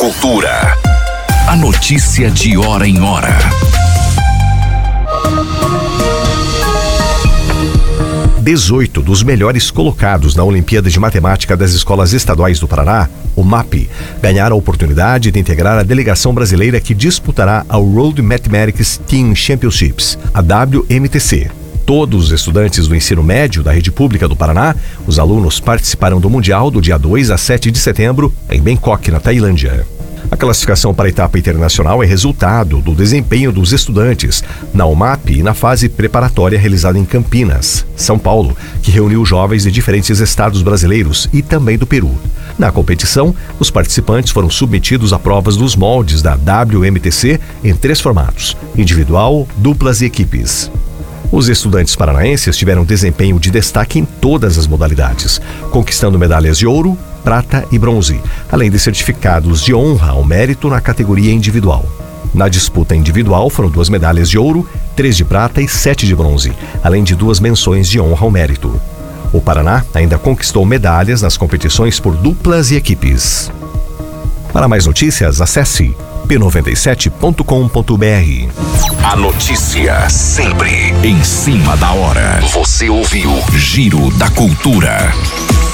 Cultura. A notícia de hora em hora. Dezoito dos melhores colocados na Olimpíada de Matemática das Escolas Estaduais do Paraná, o MAP, ganharam a oportunidade de integrar a delegação brasileira que disputará a World Mathematics Team Championships, a WMTC. Todos os estudantes do ensino médio da rede pública do Paraná, os alunos participarão do Mundial do dia 2 a 7 de setembro, em Bangkok, na Tailândia. A classificação para a etapa internacional é resultado do desempenho dos estudantes na UMAP e na fase preparatória realizada em Campinas, São Paulo, que reuniu jovens de diferentes estados brasileiros e também do Peru. Na competição, os participantes foram submetidos a provas dos moldes da WMTC em 3 formatos: individual, duplas e equipes. Os estudantes paranaenses tiveram desempenho de destaque em todas as modalidades, conquistando medalhas de ouro, prata e bronze, além de certificados de honra ao mérito na categoria individual. Na disputa individual foram 2 medalhas de ouro, 3 de prata e 7 de bronze, além de 2 menções de honra ao mérito. O Paraná ainda conquistou medalhas nas competições por duplas e equipes. Para mais notícias, acesse p97.com.br. A notícia sempre em cima da hora. Você ouviu Giro da Cultura.